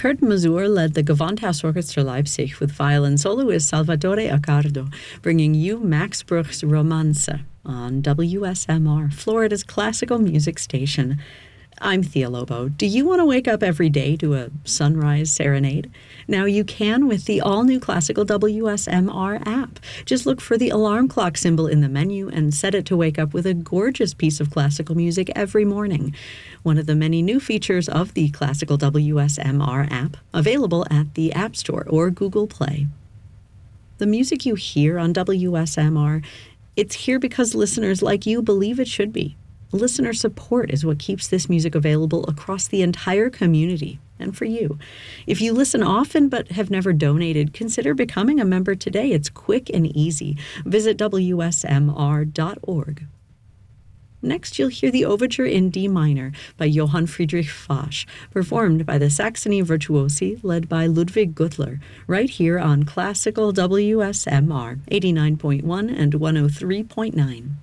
Kurt Masur led the Gewandhaus Orchestra Leipzig with violin soloist Salvatore Accardo, bringing you Max Bruch's Romanze on WSMR, Florida's classical music station. I'm Thea Lobo. Do you want to wake up every day to a sunrise serenade? Now you can with the all-new classical WSMR app. Just look for the alarm clock symbol in the menu and set it to wake up with a gorgeous piece of classical music every morning. One of the many new features of the classical WSMR app, available at the App Store or Google Play. The music you hear on WSMR, it's here because listeners like you believe it should be. Listener support is what keeps this music available across the entire community and for you. If you listen often but have never donated, consider becoming a member today. It's quick and easy. Visit WSMR.org. Next, you'll hear the Overture in D minor by Johann Friedrich Fasch, performed by the Saxony Virtuosi, led by Ludwig Gutler, right here on Classical WSMR 89.1 and 103.9.